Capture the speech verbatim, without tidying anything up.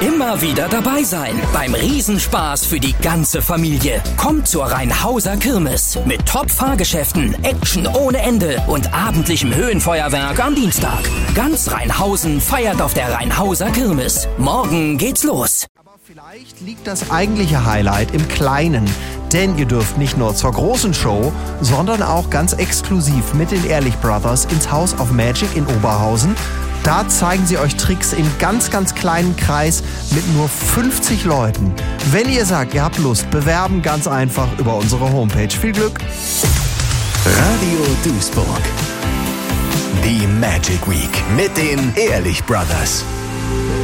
Immer wieder dabei sein beim Riesenspaß für die ganze Familie. Kommt zur Rheinhauser Kirmes mit Top-Fahrgeschäften, Action ohne Ende und abendlichem Höhenfeuerwerk am Dienstag. Ganz Rheinhausen feiert auf der Rheinhauser Kirmes. Morgen geht's los. Aber vielleicht liegt das eigentliche Highlight im Kleinen. Denn ihr dürft nicht nur zur großen Show, sondern auch ganz exklusiv mit den Ehrlich Brothers ins House of Magic in Oberhausen. Da zeigen sie euch Tricks im ganz, ganz kleinen Kreis mit nur fünfzig Leuten. Wenn ihr sagt, ihr habt Lust, bewerben ganz einfach über unsere Homepage. Viel Glück! Radio Duisburg. Die Magic Week mit den Ehrlich Brothers.